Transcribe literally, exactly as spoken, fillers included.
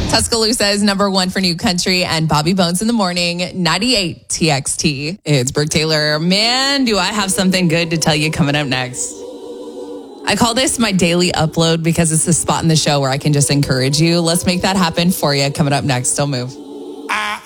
Tuscaloosa is number one for new country, and Bobby Bones in the morning, ninety-eight T X T. It's Brooke Taylor. Man, do I have something good to tell you coming up next. I call this my daily upload because it's the spot in the show where I can just encourage you. Let's make that happen for you coming up next. Don't move.